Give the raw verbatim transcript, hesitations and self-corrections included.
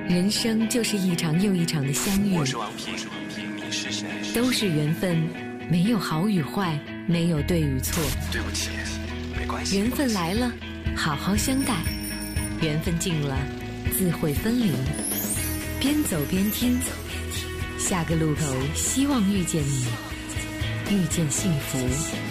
人生就是一场又一场的相遇， 我是王平，你是谁？ 都是缘分，没有好与坏，没有对与错。 对不起，没关系。 缘分来了，好好相待；缘分尽了，自会分离。边走边听，下个路口希望遇见你，遇见幸福。